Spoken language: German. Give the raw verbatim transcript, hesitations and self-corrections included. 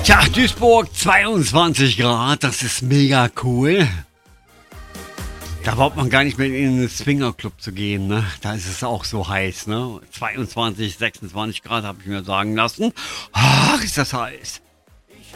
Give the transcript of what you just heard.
Tja, Duisburg zweiundzwanzig Grad, das ist mega cool. Da braucht man gar nicht mehr in den Swingerclub zu gehen, ne? Da ist es auch so heiß, ne? zweiundzwanzig, sechsundzwanzig Grad habe ich mir sagen lassen. Ach, ist das heiß.